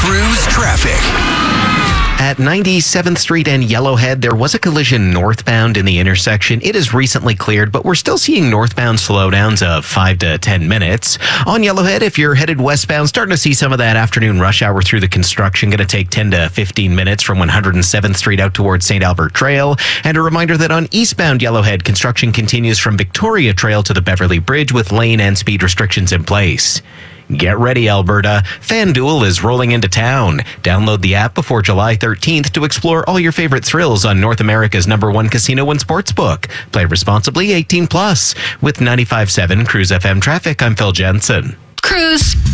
Cruise traffic. At 97th Street and Yellowhead, there was a collision northbound in the intersection. It is recently cleared, but we're still seeing northbound slowdowns of 5 to 10 minutes. On Yellowhead, if you're headed westbound, starting to see some of that afternoon rush hour through the construction. Going to take 10 to 15 minutes from 107th Street out towards St. Albert Trail. And a reminder that on eastbound Yellowhead, construction continues from Victoria Trail to the Beverly Bridge with lane and speed restrictions in place. Get ready, Alberta. FanDuel is rolling into town. Download the app before July 13th to explore all your favorite thrills on North America's #1 casino and sportsbook. Play responsibly, 18+. With 95.7 Cruise FM traffic, I'm Phil Jensen. Cruise.